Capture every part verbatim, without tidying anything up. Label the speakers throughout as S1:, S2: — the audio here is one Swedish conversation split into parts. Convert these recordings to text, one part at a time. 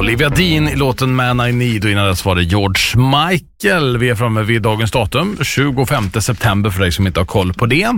S1: Olivia Dean i låten Man I Need, och innan dess var det George Michael. Vi är framme vid dagens datum, tjugofemte september för dig som inte har koll på det.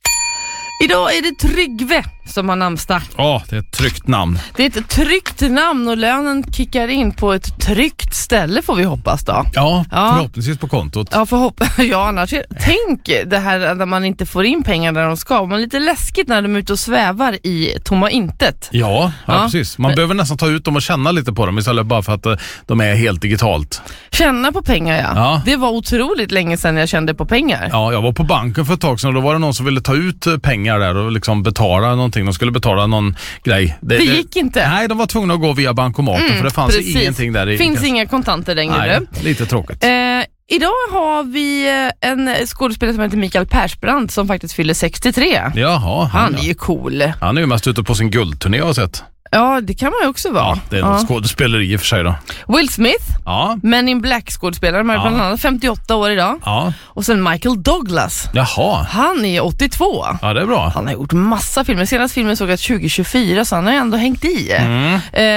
S2: Idag är det Tryggve som har namnsdag.
S1: Ja, oh, det är ett tryggt namn.
S2: Det är ett tryggt namn och lönen kickar in på ett tryggt ställe, får vi hoppas då.
S1: Ja,
S2: ja.
S1: förhoppningsvis på kontot.
S2: Ja, förhopp- ja annars är... Tänk det här när man inte får in pengar där de ska. Man är lite läskigt när de är ute och svävar i tomma intet.
S1: Ja, ja,
S2: ja.
S1: precis. Man Men... behöver nästan ta ut dem och känna lite på dem istället bara för att de är helt digitalt.
S2: Känna på pengar, ja.
S1: ja.
S2: Det var otroligt länge sedan jag kände på pengar.
S1: Ja, jag var på banken för ett tag sedan och då var det någon som ville ta ut pengar där och liksom betala någonting. De skulle betala någon grej.
S2: Det, det gick inte.
S1: Nej, de var tvungna att gå via bankomaten mm, för det fanns ingenting där.
S2: Det finns inga kontanter längre.
S1: Nej, lite tråkigt.
S2: Eh, idag har vi en skådespelare som heter Mikael Persbrandt som faktiskt fyller sextiotre.
S1: Jaha. Han,
S2: han är
S1: ja.
S2: ju cool.
S1: Han är ju mest ute på sin guldturné, jag har sett.
S2: Ja, det kan man ju också vara.
S1: Ja, det är
S2: ja.
S1: något skådespeleri i och för sig då.
S2: Will Smith,
S1: ja.
S2: Men in Black-skådespelare, ja. Bland annat femtioåtta år idag.
S1: Ja.
S2: Och sen Michael Douglas.
S1: Jaha.
S2: Han är åttiotvå.
S1: Ja, det är bra.
S2: Han har gjort massa filmer. Senaste filmen såg jag tjugo tjugofyra, så han har ändå hängt i.
S1: Mm.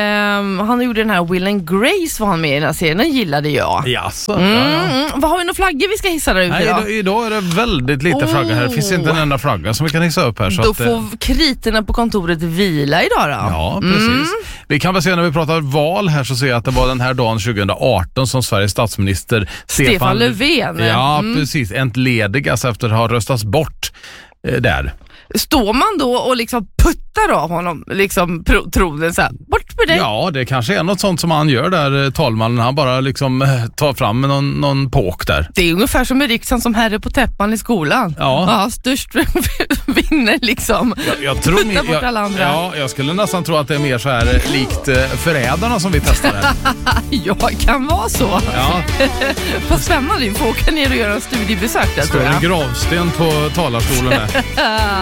S2: Um, han gjorde den här Will and Grace, var han med i den här serien. Den gillade jag.
S1: Jaså,
S2: mm.
S1: ja, ja.
S2: Vad har vi några flaggor vi ska hissa där ute?
S1: Nej, idag? Idag är det väldigt lite oh. flagga här. Det finns inte en enda flagga som vi kan hissa upp här. Så
S2: då
S1: att,
S2: får eh... kriterna på kontoret vila idag då.
S1: Ja, precis. Mm. Vi kan väl se när vi pratar val här så ser jag att det var den här dagen tjugoarton som Sveriges statsminister
S2: Stefan, Stefan Löfven.
S1: Ja,
S2: mm.
S1: precis. Entledigas efter att ha röstats bort eh, där.
S2: Står man då och liksom puttar av honom liksom tronen så här, bort med dig?
S1: Ja, det kanske är något sånt som han gör där, talmannen. Han bara liksom tar fram någon, någon påk där.
S2: Det är ungefär som i riksdagen som herre på täppan i skolan.
S1: Ja.
S2: Ja, störst vinner liksom.
S1: Jag, jag tror
S2: Putta bort alla andra.
S1: Ja, jag skulle nästan tro att det är mer så här likt Förrädarna som vi testar här.
S2: Ja, kan vara så.
S1: Ja.
S2: Vad spännande, vi får åka ner och göra en studiebesök där,
S1: står
S2: tror jag.
S1: en gravsten på talarstolen här.